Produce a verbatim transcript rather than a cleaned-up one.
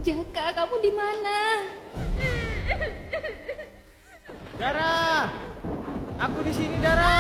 Jaka, kamu di mana? Dara, aku di sini Dara.